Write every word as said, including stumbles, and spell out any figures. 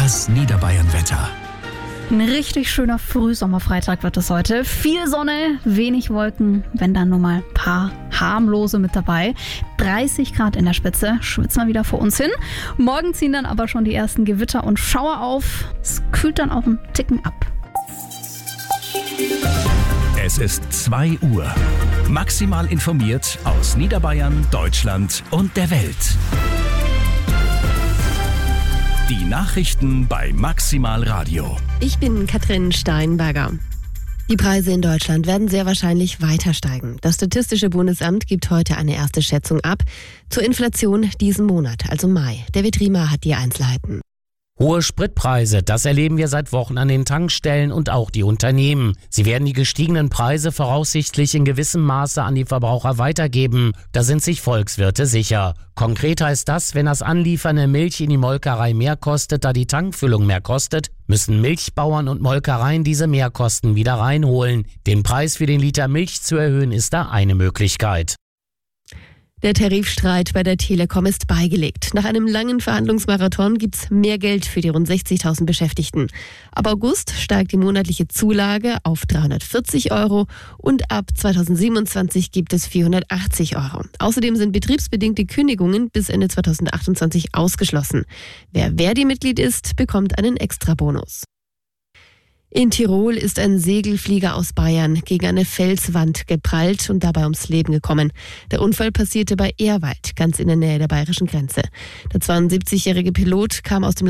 Das Niederbayern-Wetter. Ein richtig schöner Frühsommerfreitag wird es heute. Viel Sonne, wenig Wolken, wenn dann nur mal ein paar harmlose mit dabei. dreißig Grad in der Spitze, schwitzen wir wieder vor uns hin. Morgen ziehen dann aber schon die ersten Gewitter und Schauer auf. Es kühlt dann auch einen Ticken ab. Es ist zwei Uhr. Maximal informiert aus Niederbayern, Deutschland und der Welt. Die Nachrichten bei Maximal Radio. Ich bin Katrin Steinberger. Die Preise in Deutschland werden sehr wahrscheinlich weiter steigen. Das Statistische Bundesamt gibt heute eine erste Schätzung ab zur Inflation diesen Monat, also Mai. David Riemer hat die Einzelheiten. Hohe Spritpreise, das erleben wir seit Wochen an den Tankstellen und auch die Unternehmen. Sie werden die gestiegenen Preise voraussichtlich in gewissem Maße an die Verbraucher weitergeben. Da sind sich Volkswirte sicher. Konkret heißt das, wenn das Anliefern der Milch in die Molkerei mehr kostet, da die Tankfüllung mehr kostet, müssen Milchbauern und Molkereien diese Mehrkosten wieder reinholen. Den Preis für den Liter Milch zu erhöhen, ist da eine Möglichkeit. Der Tarifstreit bei der Telekom ist beigelegt. Nach einem langen Verhandlungsmarathon gibt's mehr Geld für die rund sechzigtausend Beschäftigten. Ab August steigt die monatliche Zulage auf dreihundertvierzig Euro und ab zweitausendsiebenundzwanzig gibt es vierhundertachtzig Euro. Außerdem sind betriebsbedingte Kündigungen bis Ende zweitausendachtundzwanzig ausgeschlossen. Wer Verdi-Mitglied ist, bekommt einen Extrabonus. In Tirol ist ein Segelflieger aus Bayern gegen eine Felswand geprallt und dabei ums Leben gekommen. Der Unfall passierte bei Ehrwald, ganz in der Nähe der bayerischen Grenze. Der zweiundsiebzigjährige Pilot kam aus dem